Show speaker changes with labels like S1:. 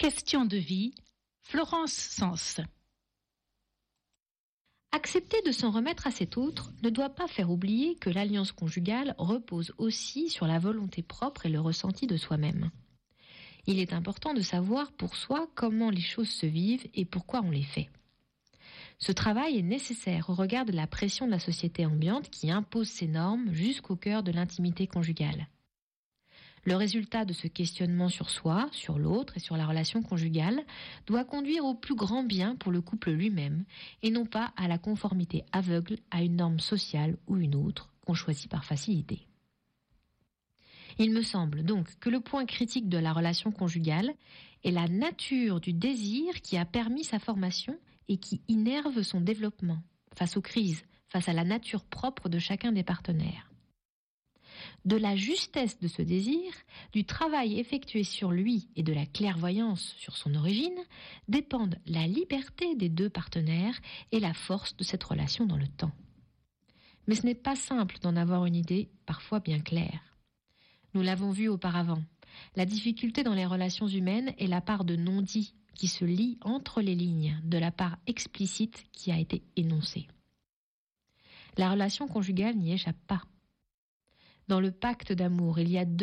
S1: Question de vie, Florence Sens.
S2: Accepter de s'en remettre à cet autre ne doit pas faire oublier que l'alliance conjugale repose aussi sur la volonté propre et le ressenti de soi-même. Il est important de savoir pour soi comment les choses se vivent et pourquoi on les fait. Ce travail est nécessaire au regard de la pression de la société ambiante qui impose ses normes jusqu'au cœur de l'intimité conjugale. Le résultat de ce questionnement sur soi, sur l'autre et sur la relation conjugale doit conduire au plus grand bien pour le couple lui-même et non pas à la conformité aveugle à une norme sociale ou une autre qu'on choisit par facilité. Il me semble donc que le point critique de la relation conjugale est la nature du désir qui a permis sa formation et qui innerve son développement face aux crises, face à la nature propre de chacun des partenaires. De la justesse de ce désir, du travail effectué sur lui et de la clairvoyance sur son origine, dépendent la liberté des deux partenaires et la force de cette relation dans le temps. Mais ce n'est pas simple d'en avoir une idée parfois bien claire. Nous l'avons vu auparavant, la difficulté dans les relations humaines est la part de non-dit qui se lit entre les lignes de la part explicite qui a été énoncée. La relation conjugale n'y échappe pas. Dans le pacte d'amour, il y a deux